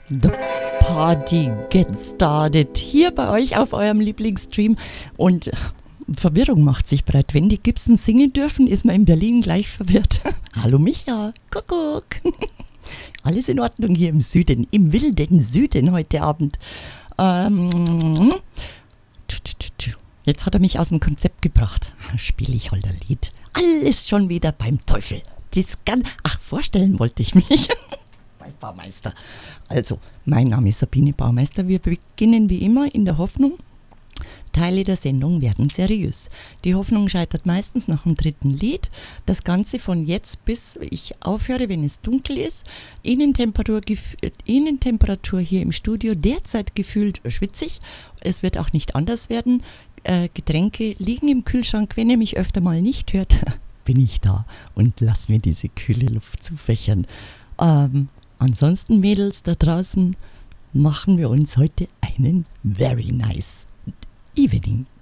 The Party gets started. Hier bei euch auf eurem Lieblingsstream. Und Verwirrung macht sich breit. Wenn die Gibson singen dürfen, ist man in Berlin gleich verwirrt. Hallo Micha, Kuckuck. Alles in Ordnung hier im Süden, im wilden Süden heute Abend. Jetzt hat er mich aus dem Konzept gebracht. Spiele ich halt ein Lied. Alles schon wieder beim Teufel. Vorstellen wollte ich mich. Mein Baumeister. Also, mein Name ist Sabine Baumeister. Wir beginnen wie immer in der Hoffnung, Teile der Sendung werden seriös. Die Hoffnung scheitert meistens nach dem dritten Lied. Das Ganze von jetzt bis ich aufhöre, wenn es dunkel ist. Innentemperatur hier im Studio derzeit gefühlt schwitzig. Es wird auch nicht anders werden. Getränke liegen im Kühlschrank. Wenn ihr mich öfter mal nicht hört, bin ich da und lass mir diese kühle Luft zufächern. Ansonsten, Mädels da draußen, machen wir uns heute einen very nice evening.